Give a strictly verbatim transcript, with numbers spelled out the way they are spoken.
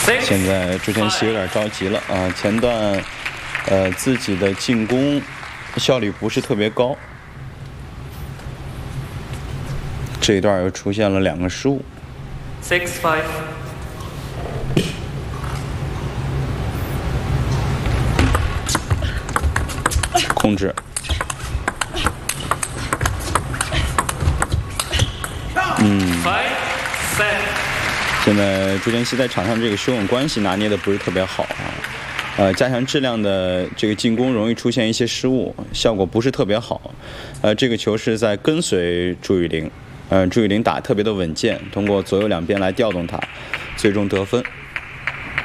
现在朱晨曦有点着急了啊，前段呃自己的进攻效率不是特别高，这一段又出现了两个失误。 Six five。 控制。嗯。现在朱晨曦在场上这个手稳关系拿捏的不是特别好啊，呃，加强质量的这个进攻容易出现一些失误，效果不是特别好。呃，这个球是在跟随朱雨玲，呃，朱雨玲打特别的稳健，通过左右两边来调动她，最终得分。